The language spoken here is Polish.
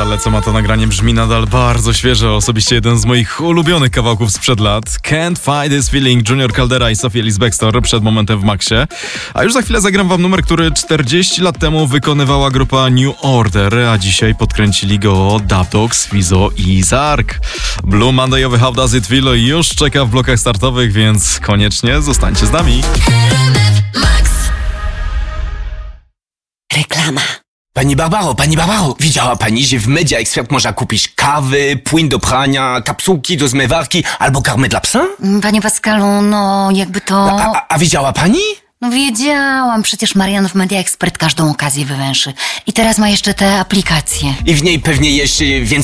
ale co ma to nagranie brzmi nadal bardzo świeże. Osobiście jeden z moich ulubionych kawałków sprzed lat. Can't Fight This Feeling, Junior Caldera i Sophie Ellis-Bextor przed momentem w Maxie. A już za chwilę zagram wam numer, który 40 lat temu wykonywała grupa New Order, a dzisiaj podkręcili go Dub Dogs, Fizo i Zark. Blue Monday'owy How Does It Feel już czeka w blokach startowych, więc koniecznie zostańcie z nami. Reklama. Pani Barbaro, widziała pani, że w Media Expert można kupić kawy, płyn do prania, kapsułki do zmywarki albo karmę dla psa? Panie Pascalu, no jakby to... A widziała pani? No wiedziałam, przecież Marian w Media Expert każdą okazję wywęszy. I teraz ma jeszcze te aplikacje. I w niej pewnie jeszcze więcej